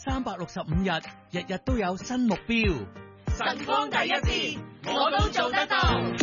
365日，日日都有新目標。 晨光第一線，我都做得到。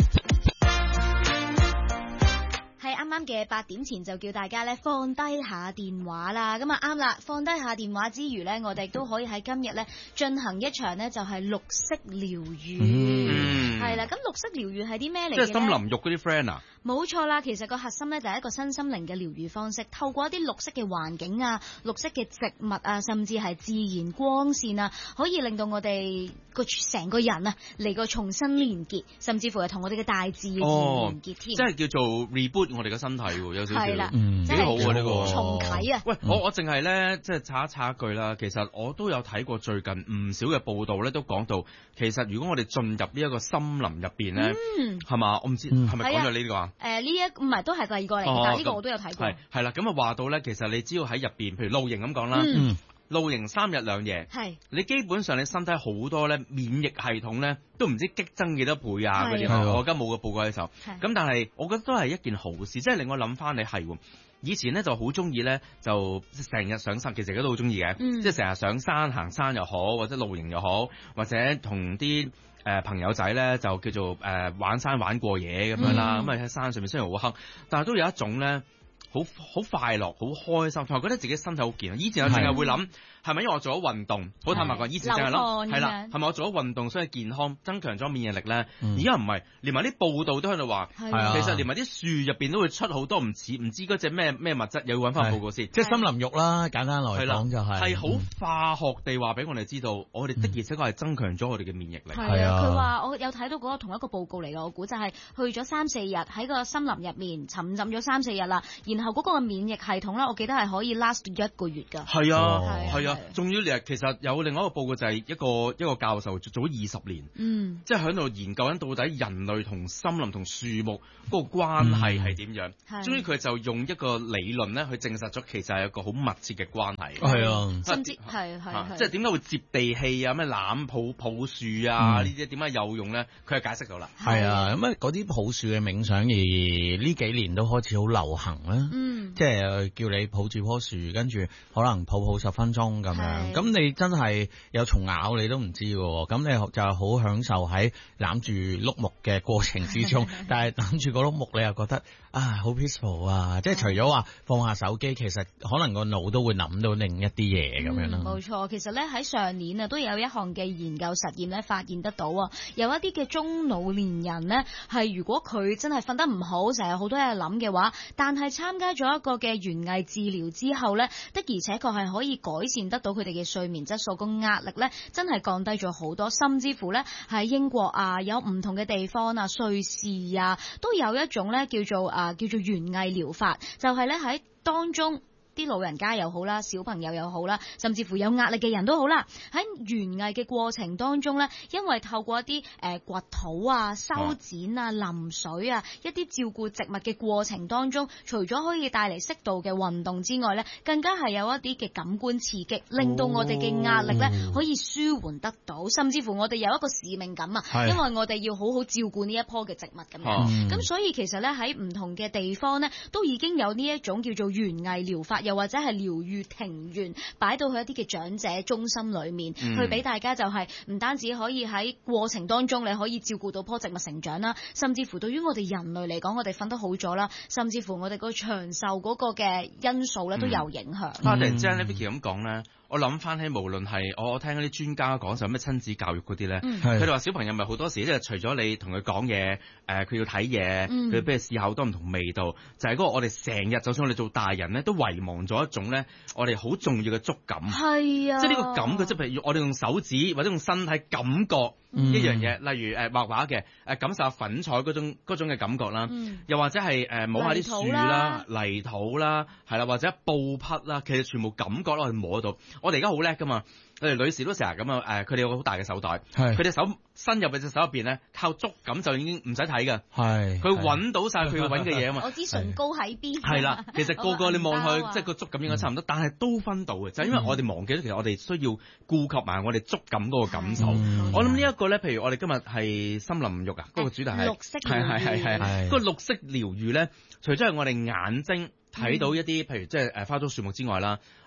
係啱啱嘅8點前就叫大家咧放低下電話啦，咁啊啱啦，放低下電話之餘咧，我哋都可以喺今日咧進行一場咧就係綠色療愈，係啦，咁綠色療愈係啲咩嚟嘅咧？ 即係森林浴嗰啲 friend 啊？ 冇錯啦，其實個核心咧就係一個身心靈嘅療愈方式，透過一啲綠色嘅環境啊、綠色嘅植物啊，甚至係自然光線啊，可以令到我哋個成個人啊嚟個重新連結，甚至乎係同我哋嘅大自然連結添。 即係叫做 reboot 我哋嘅身體喎，有少少。係啦， 幾好喎呢個。 重啟啊！ 喂，我淨係咧，即係插一句啦。其實我都有睇過最近唔少嘅報道咧，都講到其實如果我哋進入呢一個森林入邊咧，係嘛？我唔知係咪講咗呢個啊？ 呢一唔係都係第二個嚟嘅，但係呢個我都有睇過。 係啦，咁啊話到咧，其實你只要喺入邊，譬如露營咁講啦，露營3日2夜，你基本上你身體好多咧免疫系統咧都唔知激增幾多倍啊嗰啲，我而家冇個報告喺手。咁但係我覺得都係一件好事，即係令我諗翻你係喎。以前咧就好中意咧，就成日上山，其實而家都好中意嘅，即係成日上山行山又好，或者露營又好，或者同啲朋友仔咧就叫做玩山玩過夜咁樣啦。咁啊喺山上面雖然好黑，但係都有一種咧好快樂、好開心，同埋覺得自己身體好健康。以前我淨係會諗係咪因為我做咗運動？好坦白講，以前淨係諗係啦，係咪我做咗運動所以健康，增強咗免疫力咧？而家唔係，連埋啲報道都喺度話，其實連埋啲樹入邊都會出好多唔知嗰隻咩物質，又要揾翻報告先。 即係森林浴啦，簡單來講就係好化學地話俾我哋知道，我哋的而且確係增強咗我哋嘅免疫力。 係啊，佢話我有睇到嗰個同一個報告嚟嘅，我估就係去咗3-4日喺個森林入面沉浸咗3-4日啦，然後嗰個免疫系統咧，我記得係可以 last 1個月㗎。 係啊，仲要其實有另外一個報告就係一個教授做咗20年，即係喺度研究緊到底人類同森林同樹木嗰個關係係點樣。終於佢就用一個理論咧去證實咗，其實係一個好密切嘅關係。 係啊， 甚至係即係點解會接地氣啊？咩攬抱樹啊？呢啲點解有用咧？佢係解釋到啦。 係啊，咁啊嗰啲抱樹嘅冥想而呢幾年都開始好流行啦。即係叫你抱住棵樹，跟住可能抱10分鐘咁樣。咁你真係有蟲咬你都唔知喎。咁你就好享受喺攬住碌木嘅過程之中，但係攬住個碌木你又覺得好 peaceful 啊！即係除咗話放下手機，其實可能個腦都會諗到另一啲嘢咁樣啦。 冇錯，其實咧喺上年啊都有一項嘅研究實驗咧發現得到啊，有一啲嘅中老年人呢，係如果佢真係瞓得唔好，成日好多嘢諗嘅話，但係參加咗一個嘅園藝治療之後呢，的而且確係可以改善得到佢哋嘅睡眠質素，個壓力呢真係降低咗好多，甚至乎呢，喺英國啊有唔同嘅地方啊，瑞士啊都有一種呢叫做園藝療法，就係呢喺當中。啲老人家又好啦，小朋友又好啦，甚至乎有壓力嘅人都好啦。喺園藝嘅過程當中呢，因為透過一啲掘土啊、修剪啊、淋水啊，一啲照顧植物嘅過程當中，除咗可以帶嚟適度嘅運動之外呢，更加係有一啲嘅感官刺激，令到我哋嘅壓力呢可以舒緩得到，甚至乎我哋有一個使命感啊，因為我哋要好好照顧呢一棵嘅植物咁樣。咁所以其實呢，喺唔同嘅地方呢，都已經有呢一種叫做園藝療法。又或者係療愈庭園擺到去一啲嘅長者中心裏面，去俾大家就係唔單止可以喺過程當中你可以照顧到棵植物成長啦，甚至乎對於我哋人類嚟講，我哋瞓得好咗啦，甚至乎我哋個長壽嗰個嘅因素咧都有影響。 突然之間咧 Vicky 咁講咧，我諗翻起無論係我聽嗰啲專家講就咩親子教育嗰啲咧，佢哋話小朋友咪好多時即係除咗你同佢講嘢，佢要睇嘢，佢俾佢試下好多唔同味道，就係嗰個我哋成日就算我哋做大人咧都遺忘咗一種咧，我哋好重要嘅觸感。 係啊， 即係呢個感覺，即係譬如我哋用手指或者用身體感覺一樣嘢，例如畫畫嘅感受下粉彩嗰種嘅感覺啦，又或者係摸下啲樹啦、泥土啦，係啦，或者布匹啦，其實全部感覺我哋摸到。我哋而家好叻噶嘛，我哋女士都成日咁啊，佢哋有個好大嘅手袋，佢哋手伸入去隻手入邊咧，靠觸感就已經唔使睇噶，佢揾到晒佢要揾嘅嘢啊嘛。 我知唇膏喺邊。 係啦，其實個個你望佢，即係個觸感應該差唔多，但係都分到嘅，就係因為我哋忘記咗，其實我哋需要顧及埋我哋觸感嗰個感受。我諗呢一個咧，譬如我哋今日係森林浴啊，嗰個主題係綠色療愈， 係嗰個綠色療愈咧，除咗係我哋眼睛睇到一啲，譬如即係花草樹木之外啦，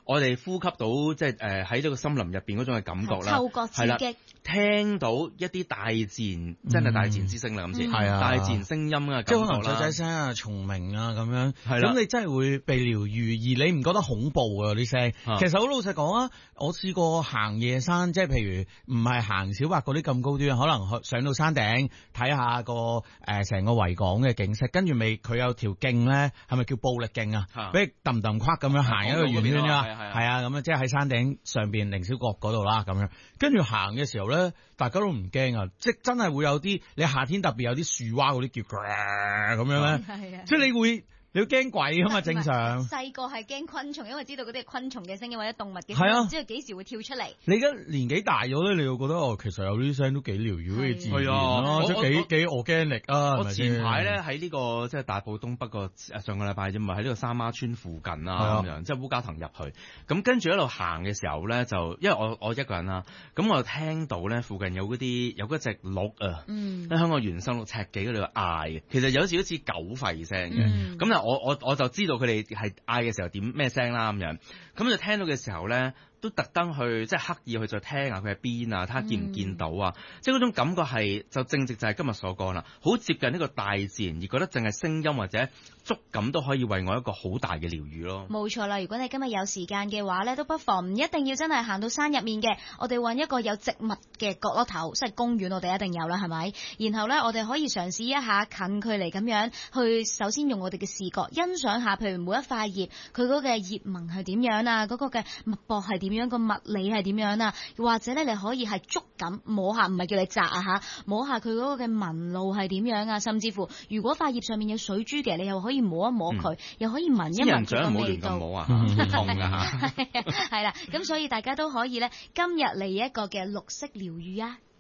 我哋呼吸到即係喺呢個森林入邊嗰種嘅感覺啦， 嗅覺刺激， 聽到一啲大自然真係大自然之聲啦，咁先係啊，大自然聲音啊， 即係可能雀仔聲啊、蟲鳴啊咁樣， 係啦， 咁你真係會被療愈，而你唔覺得恐怖啊啲聲？其實好老實講啊，我試過行夜山，即係譬如唔係行小白嗰啲咁高端，可能上到山頂睇下個成個維港嘅景色，跟住尾佢有條徑咧，係咪叫暴力徑啊？俾你揼揼跨咁樣行一個圓圈啊，係啊，咁樣即係喺山頂上邊凌霄閣嗰度啦，咁樣跟住行嘅時候咧，大家都唔驚啊！即係真係會有啲你夏天特別有啲樹蛙嗰啲叫咁樣咧，即係你會驚鬼噶嘛？正常細個係驚昆蟲，因為知道嗰啲係昆蟲嘅聲音或者動物嘅聲音，唔知佢幾時會跳出嚟。 你而家年紀大咗咧，你會覺得其實有啲聲都幾療愈，幾自然咯，即係幾 organic 啊！ 我前排咧喺呢個即係大埔東北個上個禮拜啫嘛，喺呢個三孖村附近啦咁樣，即係烏蛟騰入去。咁跟住一路行嘅時候咧，就因為我一個人啦，咁我就聽到咧附近有嗰隻鹿啊，喺香港原生鹿尺幾嗰度嗌嘅，其實有時好似狗吠聲嘅，咁啊。我就知道佢哋係嗌嘅時候點咩聲啦咁樣，咁就聽到嘅時候咧，都特登去即係刻意去再聽下佢喺邊啊，睇下見唔見到啊，即係嗰種感覺係就正直就係今日所講啦，好接近呢個大自然，而覺得淨係聲音或者觸感都可以為我一個好大嘅療愈咯。 冇錯啦，如果你今日有時間嘅話咧，都不妨唔一定要真係行到山入面嘅，我哋揾一個有植物嘅角落頭，即係公園，我哋一定有啦，係咪？然後咧，我哋可以嘗試一下近距離咁樣去，首先用我哋嘅視覺欣賞下，譬如每一塊葉佢嗰個葉紋係點樣啊，嗰個嘅脈搏係點樣，個物理係點樣啊，或者咧你可以係觸感摸下，唔係叫你摘啊吓，摸下佢嗰個嘅紋路係點樣啊，甚至乎如果塊葉上面有水珠嘅，你又可以摸一摸佢，又可以聞一聞佢嘅味道。 摸啊，痛噶吓。 係啦，咁所以大家都可以咧，今日嚟一個嘅綠色療愈啊！